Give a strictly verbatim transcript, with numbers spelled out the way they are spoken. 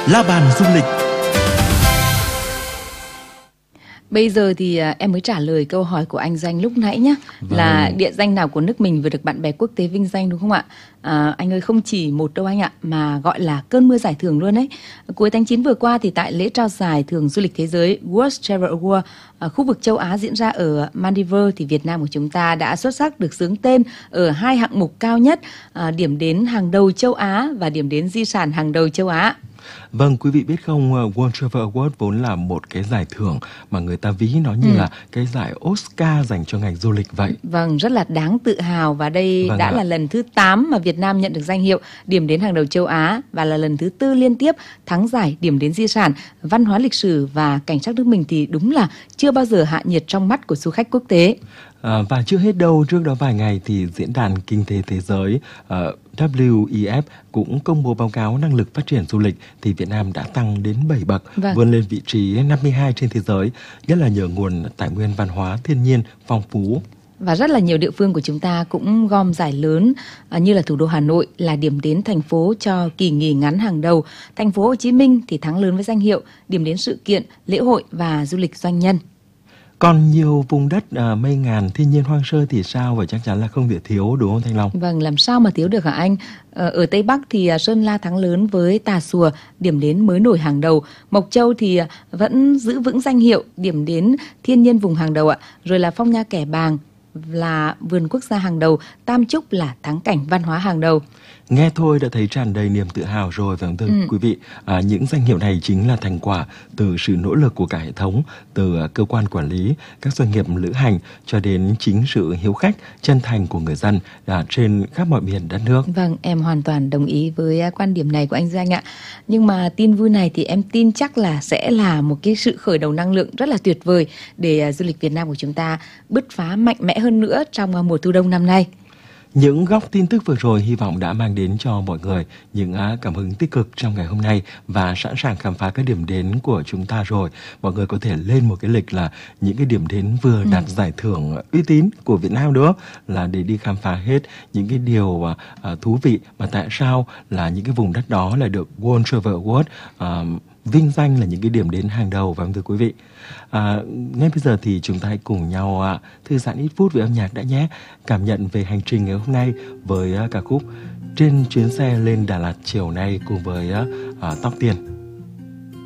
La bàn du lịch. Bây giờ thì em mới trả lời câu hỏi của anh Doanh lúc nãy nhé. Vâng. Là địa danh nào của nước mình vừa được bạn bè quốc tế vinh danh đúng không ạ? À, anh ơi, không chỉ một đâu anh ạ, mà gọi là cơn mưa giải thưởng luôn đấy. Cuối tháng chín vừa qua thì tại lễ trao giải thưởng du lịch thế giới World Travel Award à, khu vực châu Á diễn ra ở Maldives thì Việt Nam của chúng ta đã xuất sắc được xướng tên ở hai hạng mục cao nhất, à, điểm đến hàng đầu châu Á và điểm đến di sản hàng đầu châu Á. Vâng, quý vị biết không, World Travel Award vốn là một cái giải thưởng mà người ta ví nó như ừ. là cái giải Oscar dành cho ngành du lịch vậy. Vâng, rất là đáng tự hào và đây Vâng đã ạ. là lần thứ tám mà Việt Nam nhận được danh hiệu điểm đến hàng đầu châu Á và là lần thứ tư liên tiếp thắng giải điểm đến di sản, văn hóa lịch sử và cảnh sắc nước mình thì đúng là chưa bao giờ hạ nhiệt trong mắt của du khách quốc tế. À, và chưa hết đâu, trước đó vài ngày thì Diễn đàn Kinh tế Thế giới uh, W E F cũng công bố báo cáo năng lực phát triển du lịch thì Việt Nam đã tăng đến bảy bậc, vâng. vươn lên vị trí năm mươi hai trên thế giới, nhất là nhờ nguồn tài nguyên văn hóa thiên nhiên phong phú. Và rất là nhiều địa phương của chúng ta cũng gom giải lớn à, như là thủ đô Hà Nội là điểm đến thành phố cho kỳ nghỉ ngắn hàng đầu. Thành phố Hồ Chí Minh thì thắng lớn với danh hiệu điểm đến sự kiện, lễ hội và du lịch doanh nhân. Còn nhiều vùng đất à, mây ngàn thiên nhiên hoang sơ thì sao, và chắc chắn là không thể thiếu đúng không Thanh Long? Vâng, làm sao mà thiếu được hả anh? Ờ, ở Tây Bắc thì Sơn La thắng lớn với Tà Xùa, điểm đến mới nổi hàng đầu. Mộc Châu thì vẫn giữ vững danh hiệu điểm đến thiên nhiên vùng hàng đầu ạ. Rồi là Phong Nha Kẻ Bàng là vườn quốc gia hàng đầu, Tam Trúc là thắng cảnh văn hóa hàng đầu. Nghe thôi đã thấy tràn đầy niềm tự hào rồi, phải không thưa ừ. quý vị? À, những danh hiệu này chính là thành quả từ sự nỗ lực của cả hệ thống, từ cơ quan quản lý, các doanh nghiệp lữ hành cho đến chính sự hiếu khách, chân thành của người dân à, trên khắp mọi miền đất nước. Vâng, em hoàn toàn đồng ý với quan điểm này của anh Doanh ạ. Nhưng mà tin vui này thì em tin chắc là sẽ là một cái sự khởi đầu năng lượng rất là tuyệt vời để du lịch Việt Nam của chúng ta bứt phá mạnh mẽ hơn nữa trong mùa thu đông năm nay. Những góc tin tức vừa rồi hy vọng đã mang đến cho mọi người những cảm hứng tích cực trong ngày hôm nay và sẵn sàng khám phá các điểm đến của chúng ta rồi. Mọi người có thể lên một cái lịch là những cái điểm đến vừa đạt ừ. giải thưởng uy tín của Việt Nam nữa, là để đi khám phá hết những cái điều uh, thú vị mà tại sao là những cái vùng đất đó lại được World Travel Award uh, vinh danh là những cái điểm đến hàng đầu. Và thưa quý vị, à, ngay bây giờ thì chúng ta hãy cùng nhau à, thư giãn ít phút với âm nhạc đã nhé. Cảm nhận về hành trình ngày hôm nay với à, ca khúc Trên chuyến xe lên Đà Lạt chiều nay cùng với à, à, Tóc Tiền.